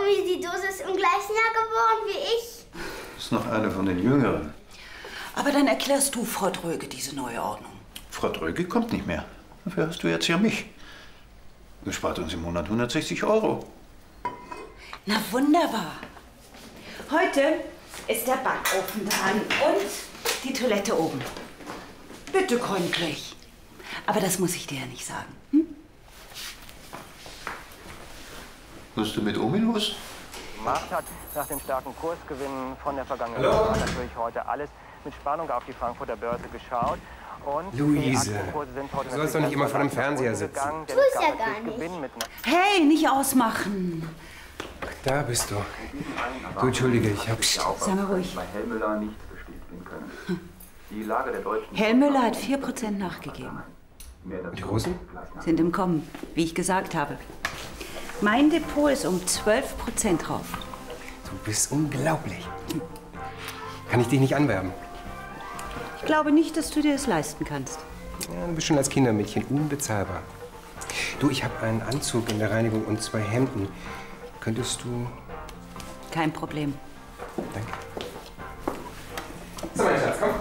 Omi, die Dose ist im gleichen Jahr geboren wie ich. Das ist noch eine von den Jüngeren. Aber dann erklärst du Frau Dröge diese neue Ordnung. Frau Dröge kommt nicht mehr. Dafür hast du jetzt ja mich. Das spart uns im Monat 160 €. Na wunderbar. Heute ist der Backofen dran und die Toilette oben. Bitte gründlich. Aber das muss ich dir ja nicht sagen. Hm? Was ist denn mit Omi los? Die Markt hat nach den starken Kursgewinnen von der vergangenen Woche natürlich heute alles mit Spannung auf die Frankfurter Börse geschaut. Und Luise, du sollst doch nicht immer vor dem Fernseher sitzen. Tu es ja gar nicht. Hey, nicht ausmachen. Da bist du. Du, entschuldige, ich hab... Sei mal ruhig. Bei Hellmüller nicht bestätigen können. Die Lage der Deutschen... Hellmüller hat 4% nachgegeben. Und die Russen? Sind im Kommen, wie ich gesagt habe. Mein Depot ist um 12% drauf. Du bist unglaublich. Kann ich dich nicht anwerben? Ich glaube nicht, dass du dir das leisten kannst. Ja, du bist schon als Kindermädchen unbezahlbar. Du, ich habe einen Anzug in der Reinigung und 2 Hemden. Könntest du... Kein Problem. Danke. So, mein Schatz, komm.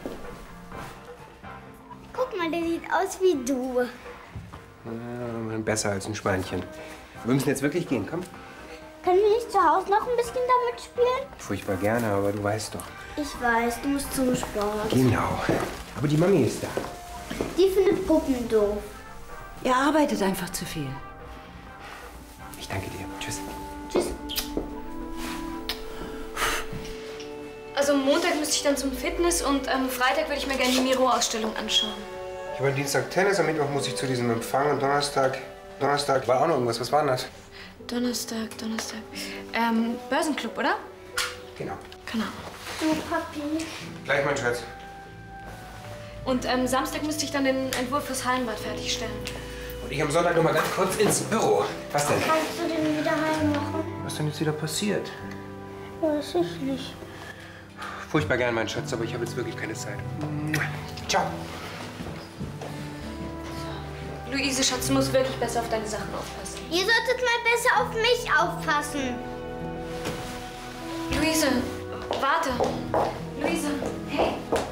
Guck mal, der sieht aus wie du. Ja, besser als ein Schweinchen. Wir müssen jetzt wirklich gehen, komm. Können wir nicht zu Hause noch ein bisschen damit spielen? Furchtbar gerne, aber du weißt doch. Ich weiß, du musst zum Sport. Genau. Aber die Mami ist da. Die findet Puppen doof. Ihr arbeitet einfach zu viel. Ich danke dir. Tschüss. Tschüss. Also Montag müsste ich dann zum Fitness und am Freitag würde ich mir gerne die Miro-Ausstellung anschauen. Ich habe am Dienstag Tennis, am Mittwoch muss ich zu diesem Empfang und Donnerstag war auch noch irgendwas. Was war denn das? Donnerstag. Börsenclub, oder? Genau. Genau. Du, Papi. Gleich, mein Schatz. Und Samstag müsste ich dann den Entwurf fürs Hallenbad fertigstellen. Und ich am Sonntag noch mal ganz kurz ins Büro. Was denn? Kannst du den wieder heimmachen? Was denn jetzt wieder passiert? Weiß ich nicht. Furchtbar gern, mein Schatz, aber ich habe jetzt wirklich keine Zeit. Ciao. Luise, Schatz, du musst wirklich besser auf deine Sachen aufpassen. Ihr solltet mal besser auf mich aufpassen. Luise, warte. Luise, hey.